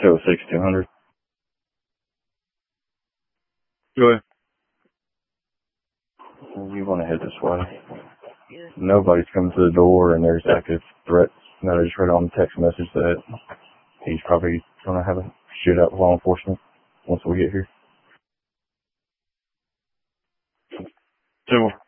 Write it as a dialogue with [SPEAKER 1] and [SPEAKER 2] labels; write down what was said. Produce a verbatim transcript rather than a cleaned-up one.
[SPEAKER 1] oh six two hundred.
[SPEAKER 2] Go ahead.
[SPEAKER 1] You want to head this way. Nobody's coming to the door, and there's active threats. No, I just read on the text message that he's probably going to have a shootout with law enforcement once we get here.
[SPEAKER 2] So